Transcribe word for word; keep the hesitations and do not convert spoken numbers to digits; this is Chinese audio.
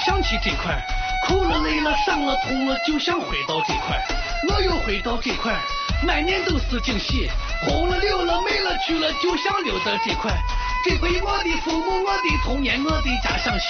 想起这块，哭了累了伤了痛了，就想回到这块，我又回到这块，满年都是惊喜，红了溜了没了去了，就想溜到这块，这回我的父母我的童年我的家乡戏，